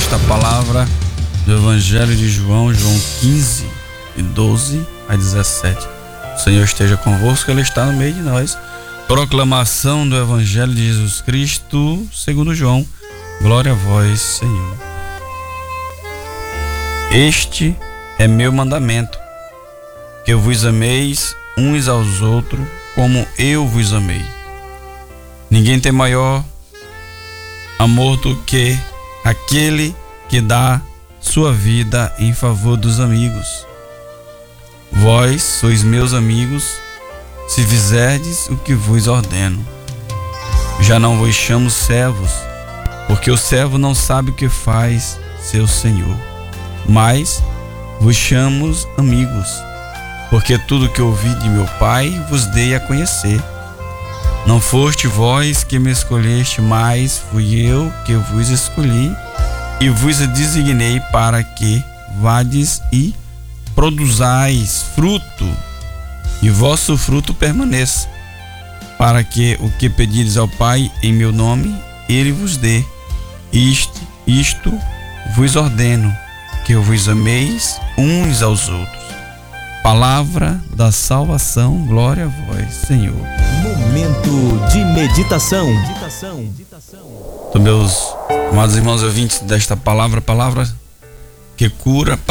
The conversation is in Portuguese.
desta palavra do Evangelho de João, João 15, de 12 a 17. O Senhor esteja convosco, Ele está no meio de nós. Proclamação do Evangelho de Jesus Cristo, segundo João. Glória a vós, Senhor. Este é meu mandamento, que vos ameis uns aos outros, como eu vos amei. Ninguém tem maior amor do que aquele que dá sua vida em favor dos amigos. Vós sois meus amigos, se fizerdes o que vos ordeno. Já não vos chamo servos, porque o servo não sabe o que faz seu senhor. Mas vos chamo amigos, porque tudo que ouvi de meu Pai vos dei a conhecer. Não foste vós que me escolheste, mas fui eu que vos escolhi e vos designei para que vades e produzais fruto, e vosso fruto permaneça, para que o que pedires ao Pai em meu nome, Ele vos dê. Isto vos ordeno, que vos ameis uns aos outros. Palavra da salvação, glória a vós, Senhor. Momento de meditação. Meus amados irmãos ouvintes desta palavra que cura,